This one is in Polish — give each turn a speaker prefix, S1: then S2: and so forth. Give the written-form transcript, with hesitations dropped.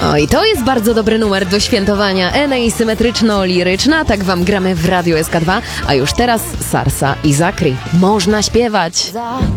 S1: No i to jest bardzo dobry numer do świętowania. Enej symetryczno-liryczna, tak wam gramy w Radio SK2, a już teraz Sarsa i Zakry. Można śpiewać.